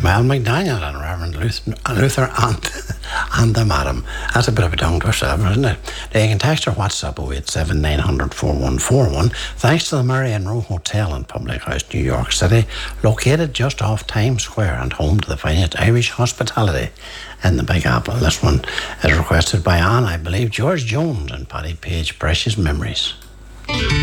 Mel McDaniel and Reverend Luther and the Madam. That's a bit of a tongue twister, isn't it? Now, you can text or WhatsApp 087 900 4141. Thanks to the Marion Row Hotel and Public House, New York City, located just off Times Square and home to the finest Irish hospitality in the Big Apple. This one is requested by Anne, I believe, George Jones and Paddy Page, Precious Memories.